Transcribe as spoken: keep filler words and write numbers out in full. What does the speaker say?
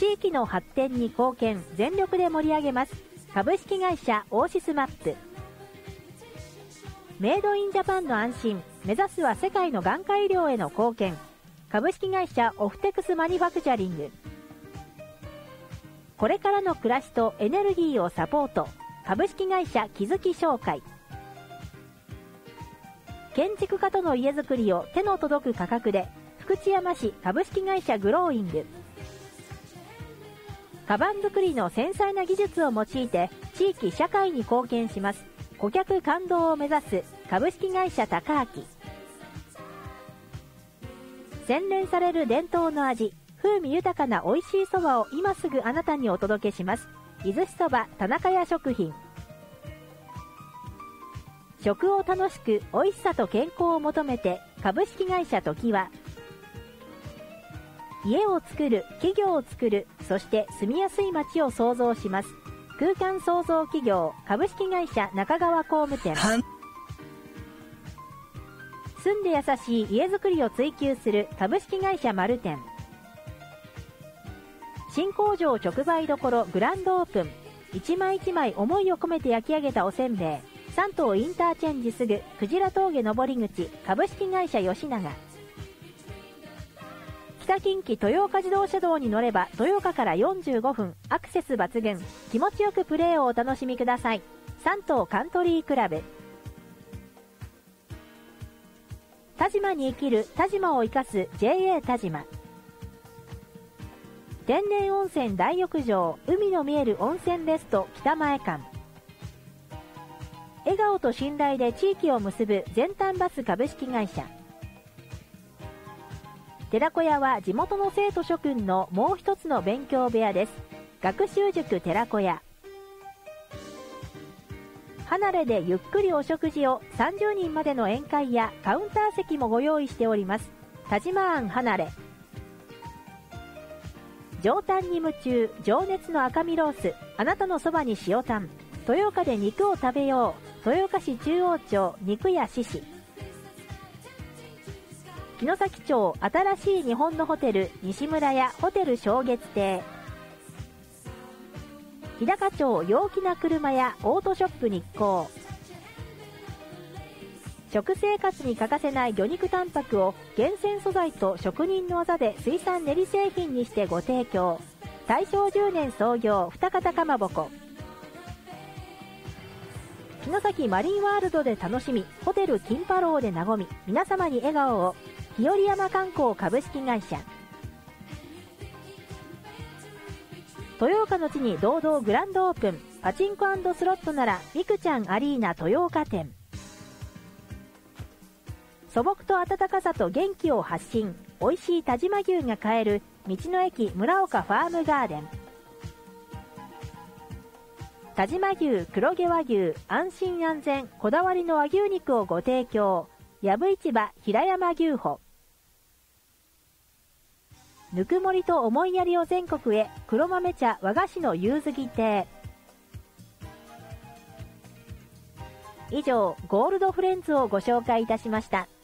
地域の発展に貢献、全力で盛り上げます。株式会社オーシスマップ。メイドインジャパンの安心、目指すは世界の眼科医療への貢献。株式会社オフテクスマニファクチャリング。これからの暮らしとエネルギーをサポート。株式会社気づき商会。建築家との家づくりを手の届く価格で、福知山市株式会社グローイング。カバン作りの繊細な技術を用いて地域社会に貢献します。顧客感動を目指す株式会社高明。洗練される伝統の味、風味豊かな美味しいそばを今すぐあなたにお届けします。伊豆市そば田中屋食品。食を楽しく美味しさと健康を求めて株式会社時は。家を作る、企業を作る、そして住みやすい街を創造します。空間創造企業株式会社中川工務店。住んで優しい家づくりを追求する株式会社丸店。新工場直売所グランドオープン。一枚一枚思いを込めて焼き上げたおせんべい。三島インターチェンジすぐクジラ峠上り口株式会社吉永。北近畿豊岡自動車道に乗れば豊岡からよんじゅうごふん、アクセス抜群、気持ちよくプレーをお楽しみください。三島カントリークラブ。田島に生きる田島を生かす ジェーエー 田島。天然温泉大浴場海の見える温泉レスト北前館。笑顔と信頼で地域を結ぶ全端バス株式会社。寺子屋は地元の生徒諸君のもう一つの勉強部屋です。学習塾寺子屋。離れでゆっくりお食事をさんじゅうにんまでの宴会やカウンター席もご用意しております。田島庵離れ。上タンに夢中、情熱の赤身ロース、あなたのそばに塩タン。豊岡で肉を食べよう。豊岡市中央町肉屋獅子。城崎町新しい日本のホテル西村屋ホテル正月亭。日高町陽気な車屋オートショップ日光。食生活に欠かせない魚肉タンパクを厳選素材と職人の技で水産練り製品にしてご提供。大正じゅうねん創業二方かまぼこ。城崎マリンワールドで楽しみ、ホテル金パローで和み、皆様に笑顔を。日和山観光株式会社。豊岡の地に堂々グランドオープン。パチンコ&スロットならみくちゃんアリーナ豊岡店。素朴と温かさと元気を発信。美味しい但馬牛が買える道の駅村岡ファームガーデン。但馬牛黒毛和牛安心安全こだわりの和牛肉をご提供。やぶ市場平山牛歩。ぬくもりと思いやりを全国へ。黒豆茶和菓子の夕月亭。以上ゴールドフレンズをご紹介いたしました。